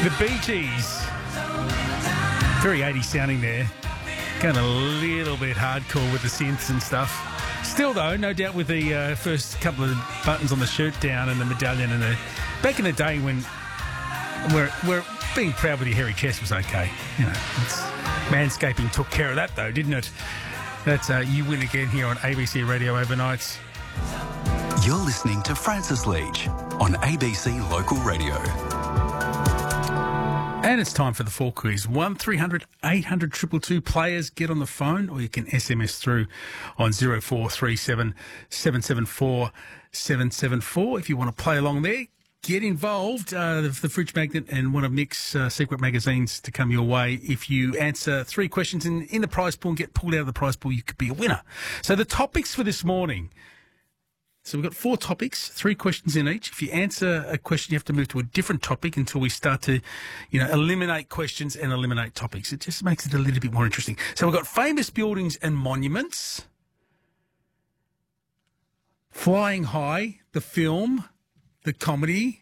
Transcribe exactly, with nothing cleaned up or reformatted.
The Bee Gees. Very eighties sounding there. Going a little bit hardcore with the synths and stuff. Still, though, no doubt with the uh, first couple of buttons on the shirt down and the medallion and the... Back in the day when we're, we're being proud with your hairy chest was okay. You know, it's, Manscaping took care of that, though, didn't it? That's uh, You Win Again here on A B C Radio Overnights. You're listening to Francis Leach on A B C Local Radio. And it's time for the Fall Quiz. one three hundred eight hundred two two two players. Get on the phone, or you can S M S through on zero four three seven seven seven four seven seven four. If you want to play along there, get involved. Uh, the, the Fridge Magnet and one of Nick's uh, secret magazines to come your way. If you answer three questions in, in the prize pool and get pulled out of the prize pool, you could be a winner. So the topics for this morning... So we've got four topics, three questions in each. If you answer a question, you have to move to a different topic until we start to, you know, eliminate questions and eliminate topics. It just makes it a little bit more interesting. So we've got famous buildings and monuments, Flying High, the film, the comedy,